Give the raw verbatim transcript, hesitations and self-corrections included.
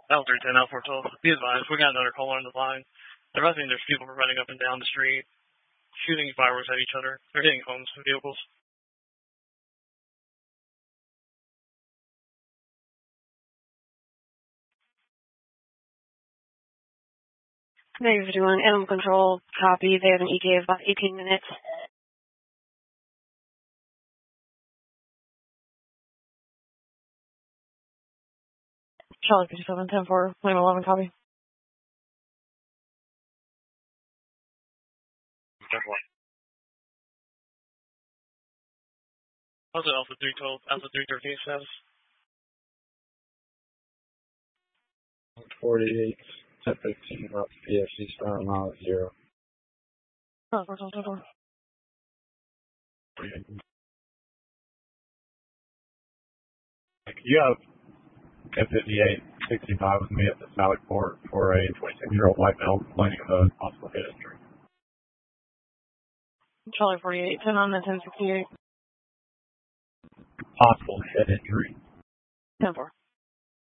L three ten, L four twelve. Be advised, we got another caller on the line. They're running, there's people running up and down the street, shooting fireworks at each other. They're hitting homes and vehicles. Negative fifty-one, animal control, copy. They have an E T A of about eighteen minutes. Charlie fifty-seven, ten four, Lima eleven, copy. How's it Alpha three twelve, Alpha three thirteen status? forty-eight, ten fifteen, up P F C star mile at zero. Oh, four twelve, ten four. You have F fifty-eight sixty-five with me at the Sally Port for a twenty-six-year-old white male complaining of a possible head injury. Charlie forty-eight, ten on the ten sixty-eight. Possible head injury. ten four.